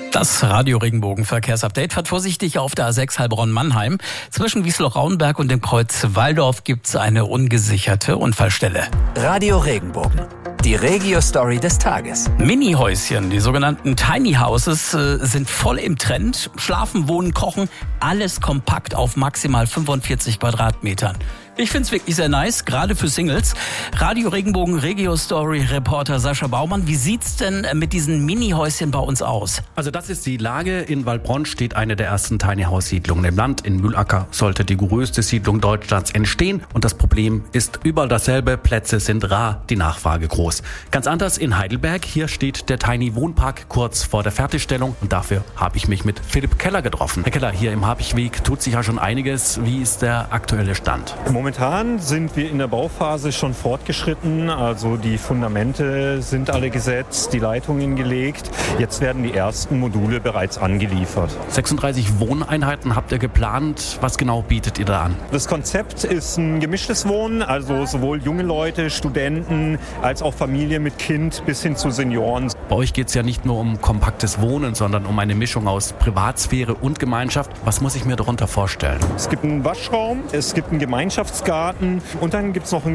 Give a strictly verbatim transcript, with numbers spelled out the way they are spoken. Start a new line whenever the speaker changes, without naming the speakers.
Das Radio-Regenbogen-Verkehrsupdate fährt vorsichtig auf der A sechs Heilbronn-Mannheim. Zwischen Wiesloch-Rauenberg und dem Kreuz Walldorf gibt es eine ungesicherte Unfallstelle.
Radio Regenbogen, die Regio-Story des Tages.
Mini-Häuschen, die sogenannten Tiny Houses, äh, sind voll im Trend. Schlafen, wohnen, kochen, alles kompakt auf maximal fünfundvierzig Quadratmetern. Ich find's wirklich sehr nice, gerade für Singles. Radio Regenbogen Regio-Story-Reporter Sascha Baumann, wie sieht's denn mit diesen Mini-Häuschen bei uns aus?
Also das ist die Lage. In Waldbronn steht eine der ersten Tiny House Siedlungen im Land. In Mühlacker sollte die größte Siedlung Deutschlands entstehen. Und das Problem ist überall dasselbe. Plätze sind rar, die Nachfrage groß. Ganz anders in Heidelberg. Hier steht der Tiny Wohnpark kurz vor der Fertigstellung. Und dafür habe ich mich mit Philipp Keller getroffen. Herr Keller, hier im Habichweg tut sich ja schon einiges. Wie ist der aktuelle Stand?
Momentan sind wir in der Bauphase schon fortgeschritten. Also die Fundamente sind alle gesetzt, die Leitungen gelegt. Jetzt werden die ersten Module bereits angeliefert.
sechsunddreißig Wohneinheiten habt ihr geplant. Was genau bietet ihr da an?
Das Konzept ist ein gemischtes Wohnen, also sowohl junge Leute, Studenten, als auch Familie mit Kind bis hin zu Senioren.
Bei euch geht es ja nicht nur um kompaktes Wohnen, sondern um eine Mischung aus Privatsphäre und Gemeinschaft. Was muss ich mir darunter vorstellen?
Es gibt einen Waschraum, es gibt einen Gemeinschaftsgarten und dann gibt es noch einen